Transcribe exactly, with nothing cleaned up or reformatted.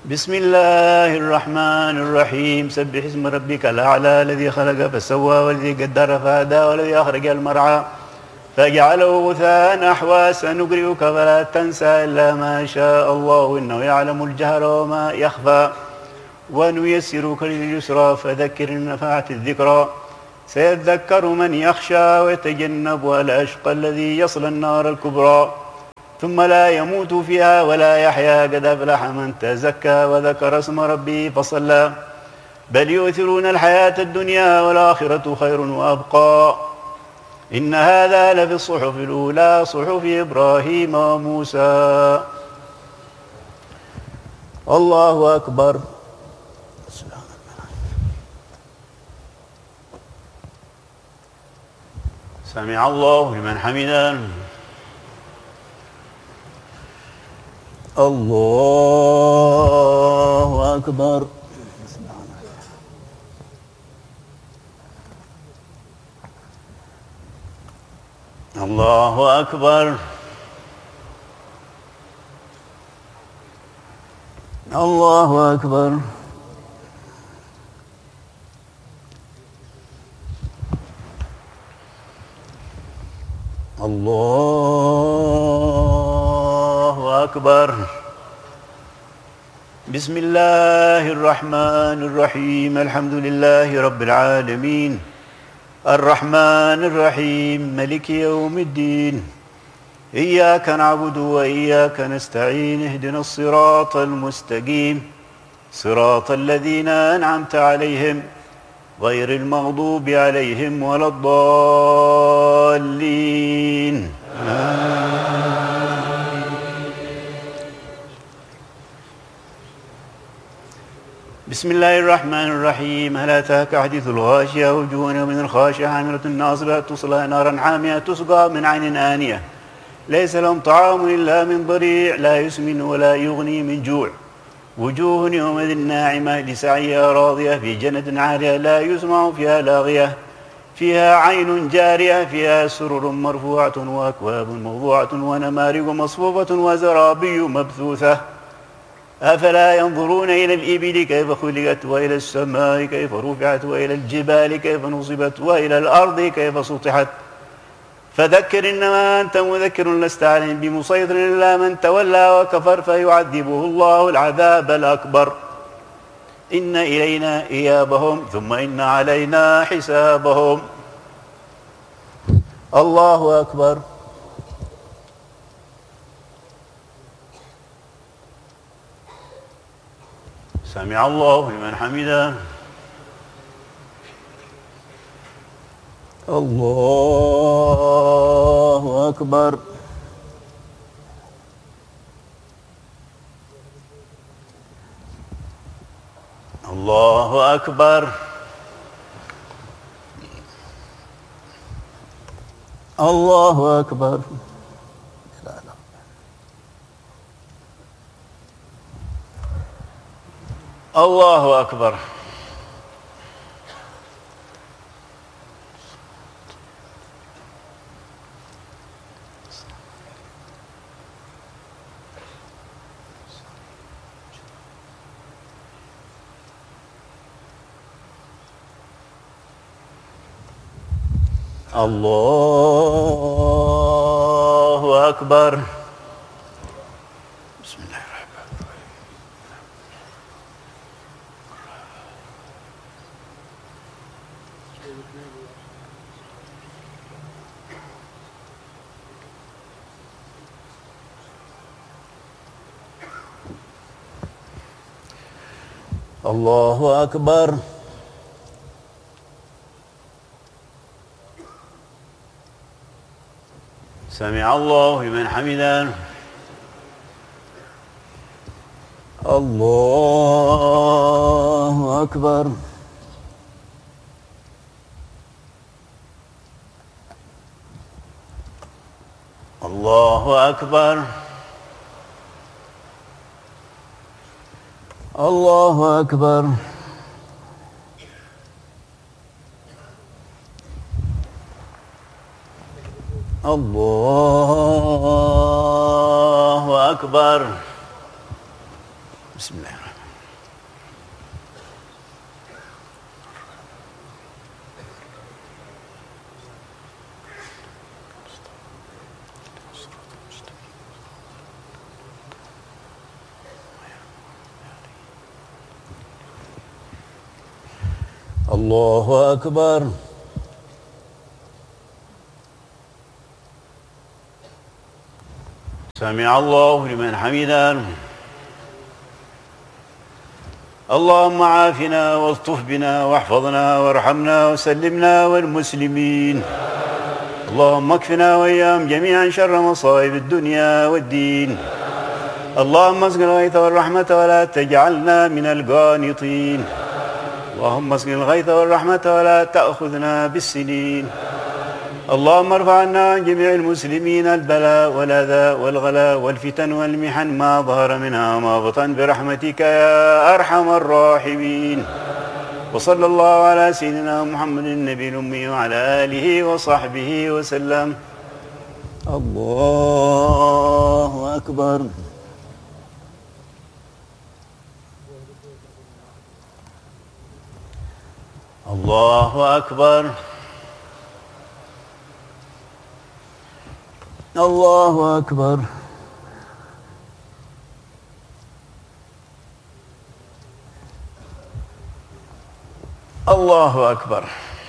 بسم الله الرحمن الرحيم سبح اسم ربك الأعلى الذي خلق فسوى والذي قدر فهدى والذي أخرج المرعى فجعله غثاء أحوى سنقرئك فلا تنسى إلا ما شاء الله إنه يعلم الجهر وما يخفى ونيسرك لليسرى فذكر إن نفعت الذكرى سيذكر من يخشى ويتجنبها الأشقى الذي يصلى النار الكبرى ثم لا يموت فيها ولا يحيا قد أفلح من تزكى وذكر اسم ربه فصلى بل يؤثرون الحياة الدنيا والآخرة خير وأبقى إن هذا لفي الصحف الأولى صحف إبراهيم وموسى. الله أكبر. سمع الله لمن حمده. الله أكبر. الله أكبر. الله أكبر. الله أكبر. بسم الله الرحمن الرحيم الحمد لله رب العالمين الرحمن الرحيم ملك يوم الدين إياك نعبد وإياك نستعين اهدنا الصراط المستقيم صراط الذين أنعمت عليهم غير المغضوب عليهم ولا الضالين. بسم الله الرحمن الرحيم هل أتاك حديث الغاشية وجوه يومئذ الخاشعة عاملة ناصبة تصلى نارا حامية تسقى من عين آنية ليس لهم طعام إلا من ضريع لا يسمن ولا يغني من جوع وجوه يومئذ ناعمة لسعيها راضية في جنة عالية لا يسمع فيها لاغية فيها عين جارية فيها سرر مرفوعة وأكواب موضوعة ونمارق مصفوفة وزرابي مبثوثة أفلا ينظرون إلى الإبل كيف خلقت وإلى السماء كيف رفعت وإلى الجبال كيف نصبت وإلى الأرض كيف سطحت فذكر إنما أنت مذكر لست عليهم بمسيطر إلا من تولى وكفر فيعذبه الله العذاب الأكبر إن إلينا إيابهم ثم إن علينا حسابهم. الله أكبر. سمع الله لمن حمده. الله أكبر. الله أكبر. الله أكبر. الله أكبر. الله أكبر. بسم الله الرحمن الرحيم. الله أكبر. سمع الله لمن حمده. الله أكبر. الله أكبر. الله أكبر. الله أكبر. بسم الله الرحمن الله أكبر. سمع الله لمن حمده. اللهم عافنا والطف بنا واحفظنا وارحمنا وسلمنا والمسلمين. اللهم اكفنا وإياهم جميعا شر مصائب الدنيا والدين. اللهم اسق الغيث والرحمة ولا تجعلنا من القانطين. اللهم اسق الغيث والرحمة ولا تأخذنا بالسنين. اللهم ارفع عنا عن جميع المسلمين البلاء والأذى والغلاء والفتن والمحن ما ظهر منها وما بطن برحمتك يا أرحم الراحمين. وصلى الله على سيدنا محمد النبي الأمي وعلى آله وصحبه وسلم. الله أكبر. الله أكبر. الله أكبر. الله أكبر.